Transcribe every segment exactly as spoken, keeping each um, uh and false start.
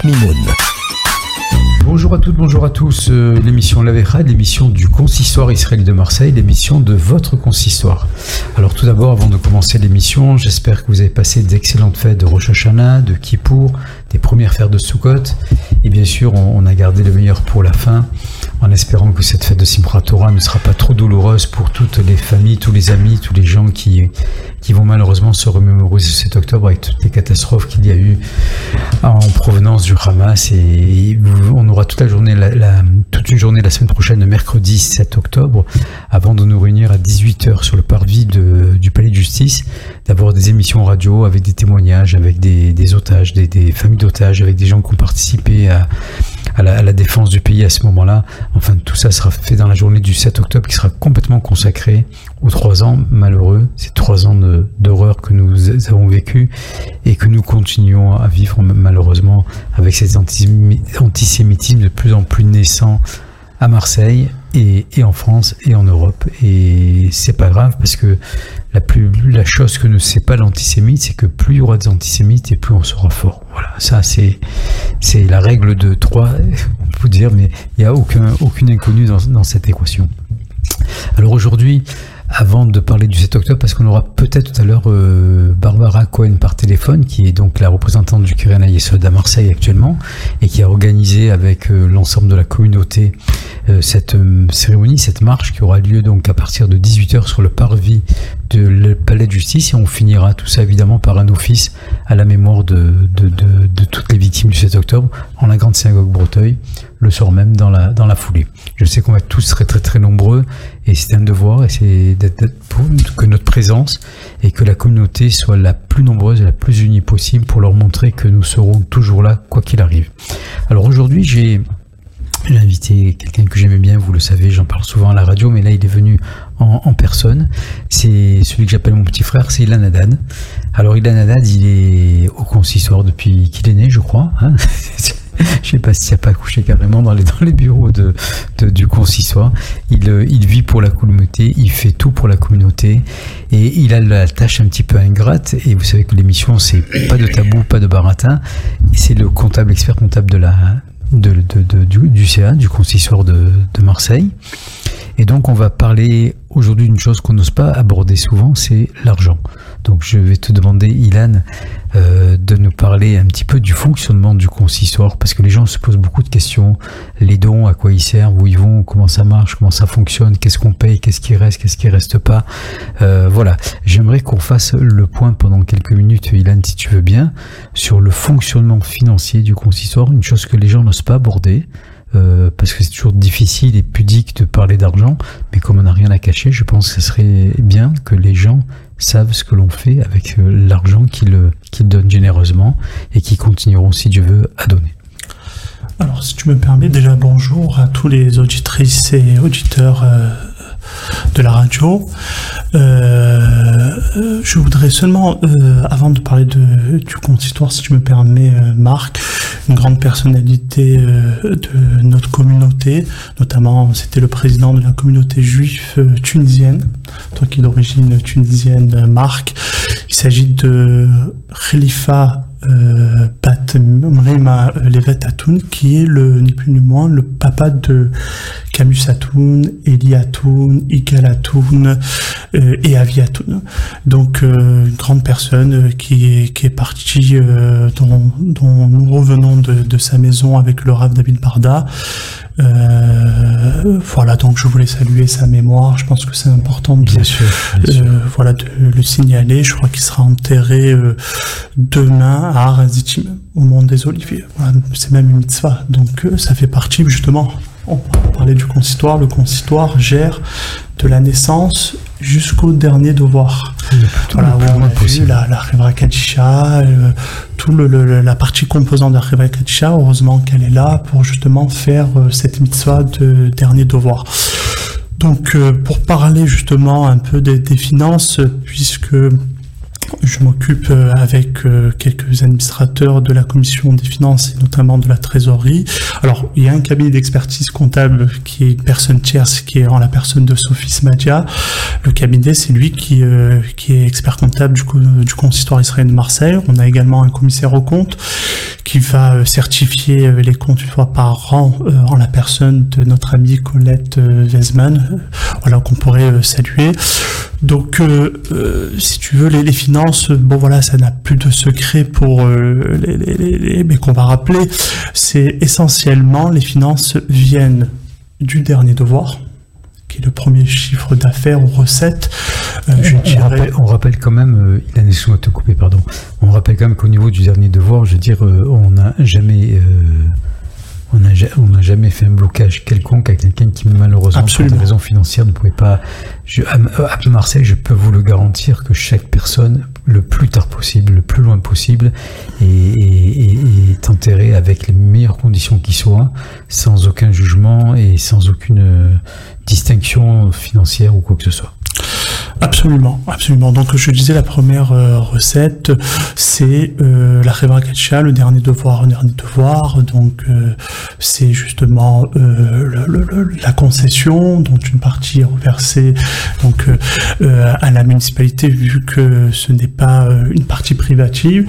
Mimoun. Bonjour à toutes, bonjour à tous. Euh, l'émission L'Avecha, l'émission du Consistoire israélien de Marseille, l'émission de votre Consistoire. Alors tout d'abord, avant de commencer l'émission, j'espère que vous avez passé d'excellentes fêtes de Rosh Hashanah, de Kippour, des premières fêtes de Sukkot. Et bien sûr, on, on a gardé le meilleur pour la fin, en espérant que cette fête de Simchat Torah ne sera pas trop douloureuse pour toutes les familles, tous les amis, tous les gens qui, qui vont malheureusement se remémoriser ce sept octobre avec toutes les catastrophes qu'il y a eu en provenance du Hamas. Et on aura toute la journée, la, la, toute une journée la semaine prochaine, le mercredi sept octobre, avant de nous réunir à dix-huit heures sur le parvis de, du Palais de Justice, d'avoir des émissions radio avec des témoignages, avec des, des otages, des, des familles d'otages, avec des gens qui ont participé à, à, la, à la défense du pays à ce moment-là. Enfin, tout ça sera fait dans la journée du sept octobre, qui sera complètement consacrée aux trois ans malheureux, ces trois ans de, d'horreur que nous avons vécu et que nous continuons à vivre malheureusement avec cet antisémitisme de plus en plus naissant à Marseille et, et en France et en Europe. Et c'est pas grave, parce que la, plus, la chose que ne sait pas l'antisémite, c'est que plus il y aura des antisémites et plus on sera fort. Voilà, ça c'est, c'est la règle de trois, on peut dire, mais il n'y a aucun, aucune inconnue dans, dans cette équation. Alors aujourd'hui, avant de parler du sept octobre, parce qu'on aura peut-être tout à l'heure euh, Barbara Cohen par téléphone, qui est donc la représentante du Keren HaYesod à Marseille actuellement, et qui a organisé avec euh, l'ensemble de la communauté euh, cette euh, cérémonie, cette marche qui aura lieu donc à partir de dix-huit heures sur le parvis de le Palais de Justice, et on finira tout ça évidemment par un office à la mémoire de, de, de, de toutes les victimes du sept octobre en la grande synagogue Breteuil, le soir même dans la, dans la foulée. Je sais qu'on va être tous très très très nombreux, et c'est un devoir, et c'est d'être, d'être pour, que notre présence et que la communauté soit la plus nombreuse et la plus unie possible pour leur montrer que nous serons toujours là quoi qu'il arrive. Alors aujourd'hui, j'ai J'ai invité quelqu'un que j'aimais bien, vous le savez, j'en parle souvent à la radio, mais là il est venu en, en personne. C'est celui que j'appelle mon petit frère, c'est Ilan Haddad. Alors Ilan Haddad, il est au consistoire depuis qu'il est né, je crois. Hein. Je sais pas s'il n'a pas couché carrément dans les, dans les bureaux de, de, du consistoire. Il, il vit pour la communauté, il fait tout pour la communauté, et il a la tâche un petit peu ingrate. Et vous savez que l'émission, c'est pas de tabou, pas de baratin. C'est le comptable, expert comptable de la De, de, de, du, du C A, du consistoire de, de Marseille. Et donc on va parler aujourd'hui d'une chose qu'on n'ose pas aborder souvent, c'est l'argent. Donc je vais te demander, Ilan, euh, de nous parler un petit peu du fonctionnement du consistoire, parce que les gens se posent beaucoup de questions. Les dons, à quoi ils servent, où ils vont, comment ça marche, comment ça fonctionne, qu'est-ce qu'on paye, qu'est-ce qui reste, qu'est-ce qui reste pas. Euh, voilà, j'aimerais qu'on fasse le point pendant quelques minutes, Ilan, si tu veux bien, sur le fonctionnement financier du consistoire, une chose que les gens n'osent pas aborder. Euh, parce que c'est toujours difficile et pudique de parler d'argent, mais comme on n'a rien à cacher, je pense que ce serait bien que les gens savent ce que l'on fait avec euh, l'argent qu'ils, qu'ils donnent généreusement et qu'ils continueront, si Dieu veut, à donner. Alors, si tu me permets, déjà bonjour à tous les auditrices et auditeurs euh, de la radio. Euh, je voudrais seulement, euh, avant de parler de, du consistoire, si tu me permets, euh, Marc, une grande personnalité euh, de notre communauté, notamment c'était le président de la communauté juive euh, tunisienne, toi qui es d'origine tunisienne, Marc. Il s'agit de Khalifa Euh, Bat Mrima Levet Atoun, qui est le, ni plus ni moins, le papa de Camus Atoun, Eli Atoun, Igal Atoun euh, et Avi Atoun. Donc euh, une grande personne euh, qui est qui est partie, euh, dont, dont nous revenons de, de sa maison avec le Rav David Barda. Euh, voilà, donc je voulais saluer sa mémoire. Je pense que c'est important de, bien sûr, bien sûr. Euh, voilà, de le signaler. Je crois qu'il sera enterré euh, demain à Harazitim, au Mont des Oliviers. Voilà, c'est même une mitzvah. Donc euh, ça fait partie, justement, on parlait du consistoire. Le consistoire gère de la naissance jusqu'au dernier devoir. Voilà, où on a vu la, la Chevra Kadisha, euh, tout le, le, la partie composante de la Chevra Kadisha. Heureusement qu'elle est là pour justement faire euh, cette mitzvah de dernier devoir. Donc, euh, pour parler justement un peu des, des finances, puisque Je m'occupe euh, avec euh, quelques administrateurs de la commission des finances et notamment de la trésorerie. Alors, il y a un cabinet d'expertise comptable qui est une personne tierce, qui est en la personne de Sophie Smadia. Le cabinet, c'est lui qui, euh, qui est expert comptable du, du consistoire israélien de Marseille. On a également un commissaire aux comptes qui va euh, certifier euh, les comptes une fois par an euh, en la personne de notre amie Colette euh, Weisman, euh, voilà, qu'on pourrait euh, saluer. Donc, euh, euh, si tu veux, les, les finances, bon voilà, ça n'a plus de secret pour euh, les, les, les, mais qu'on va rappeler, c'est essentiellement les finances viennent du dernier devoir, qui est le premier chiffre d'affaires ou recette. Euh, je on, dirais... rappelle, on rappelle quand même, euh, il a laissé-moi te couper, pardon. On rappelle quand même qu'au niveau du dernier devoir, je veux dire, euh, on n'a jamais. Euh... On n'a on jamais fait un blocage quelconque à quelqu'un qui, malheureusement, Absolument. pour des raisons financières, ne pouvait pas... Je, à, à Marseille, je peux vous le garantir que chaque personne, le plus tard possible, le plus loin possible, est, est, est enterrée avec les meilleures conditions qui soient, sans aucun jugement et sans aucune euh, distinction financière ou quoi que ce soit. Absolument, absolument. Donc je disais la première euh, recette, c'est euh, la Chevra Katsha, le dernier devoir, le dernier devoir. Donc euh, c'est justement euh, le, le, la concession, dont une partie est reversée donc euh, à la municipalité, vu que ce n'est pas euh, une partie privative.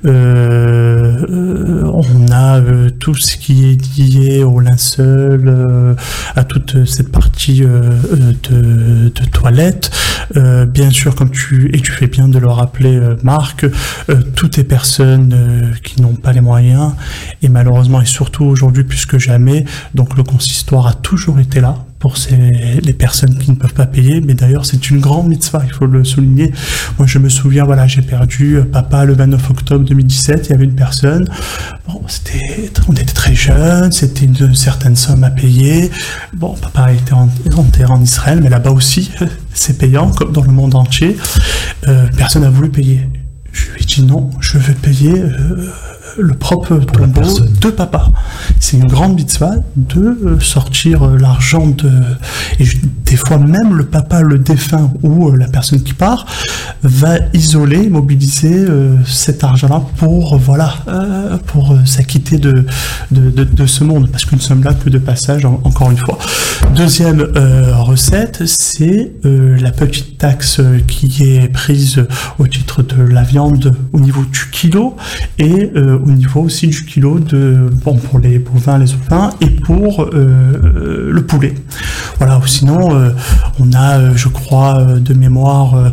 Euh, euh, on a euh, tout ce qui est lié au linceul, euh, à toute cette partie euh, de, de toilette. Euh, bien sûr, comme tu et tu fais bien de le rappeler, euh, Marc, euh, toutes les personnes euh, qui n'ont pas les moyens, et malheureusement et surtout aujourd'hui plus que jamais, donc le consistoire a toujours été là pour ces, les personnes qui ne peuvent pas payer, mais d'ailleurs c'est une grande mitzvah, il faut le souligner. Moi je me souviens, voilà, j'ai perdu euh, papa le vingt-neuf octobre deux mille dix-sept, il y avait une personne, bon, c'était, on était très jeunes, c'était une certaine somme à payer, bon, papa a été enterré en Israël, mais là-bas aussi, c'est payant, comme dans le monde entier, euh, personne n'a voulu payer. Je lui ai dit non, je veux payer euh, le propre tombeau de papa. C'est une grande mitzvah de sortir l'argent de... Et des fois même le papa, le défunt ou la personne qui part va isoler, mobiliser euh, cet argent-là pour, voilà, euh, pour s'acquitter de, de, de, de ce monde, parce que nous sommes là que de passage, en, encore une fois. Deuxième euh, recette, c'est euh, la petite taxe qui est prise au titre de la viande au niveau du kilo et euh, au niveau aussi du kilo de, bon, pour les bovins, les ovins et pour euh, le poulet. Voilà, ou sinon euh, on a, euh, je crois, euh, de mémoire euh,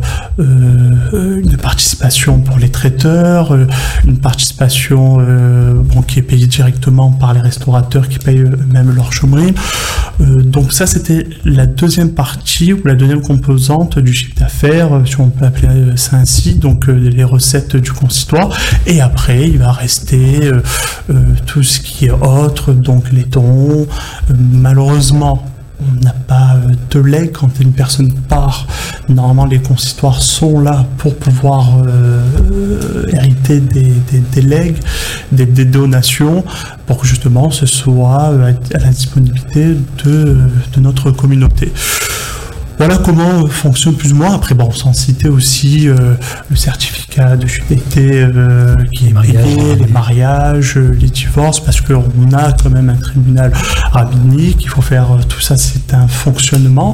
euh, une participation pour les traiteurs, euh, une participation euh, bon, qui est payée directement par les restaurateurs qui payent eux-mêmes leur chômerie. Euh, donc ça, c'était la deuxième partie ou la deuxième composante du chiffre d'affaires, si on peut appeler ça ainsi, donc euh, les recettes du consistoire. Et après, il va rester euh, euh, tout ce qui est autre, donc les dons. Euh, malheureusement, on n'a pas de legs quand une personne part. Normalement, les consistoires sont là pour pouvoir euh, hériter des, des, des legs, des, des donations, pour que justement ce soit à la disponibilité de, de notre communauté. Voilà comment fonctionne plus ou moins. Après, bon, sans citer aussi euh, le certificat de judaïté euh, qui est payé, les mariages, euh, les divorces, parce qu'on a quand même un tribunal rabbinique, il faut faire euh, tout ça, c'est un fonctionnement.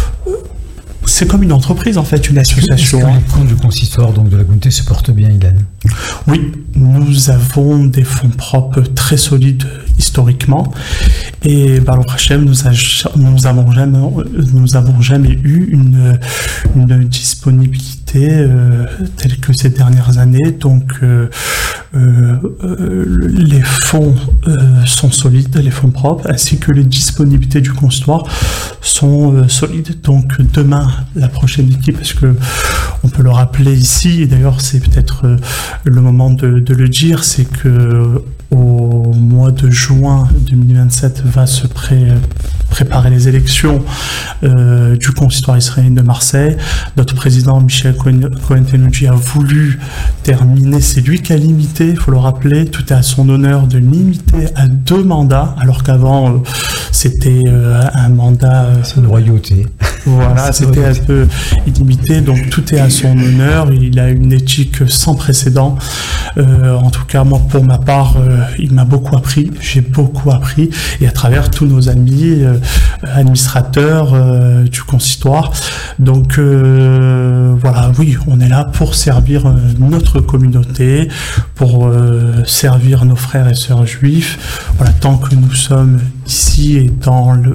C'est comme une entreprise en fait, une association. Est-ce que les comptes du consistoire donc de la communauté se portent bien, Ilan? Oui, nous avons des fonds propres très solides historiquement et Baruch Hashem, nous, a, nous avons jamais, nous avons jamais eu une, une disponibilité euh, telle que ces dernières années. Donc euh, euh, les fonds euh, sont solides, les fonds propres, ainsi que les disponibilités du consistoire sont euh, solides. Donc demain, la prochaine équipe, parce que on peut le rappeler ici, et d'ailleurs c'est peut-être euh, le moment de, de le dire, c'est que au mois de juin deux mille vingt-sept va se pré, préparer les élections euh, du consistoire israélien de Marseille. Notre président Michel Cohen-Tenouji a voulu terminer, c'est lui qui a limité, il faut le rappeler, tout est à son honneur de limiter à deux mandats, alors qu'avant euh, c'était euh, un mandat... Euh, c'est une royauté. Voilà, c'était un peu illimité, donc tout est à son honneur. Il a une éthique sans précédent. Euh, en tout cas, moi, pour ma part, euh, il m'a beaucoup appris. J'ai beaucoup appris, et à travers tous nos amis euh, administrateurs euh, du consistoire. Donc euh, voilà, oui, on est là pour servir euh, notre communauté, pour euh, servir nos frères et sœurs juifs. Voilà, tant que nous sommes ici et dans le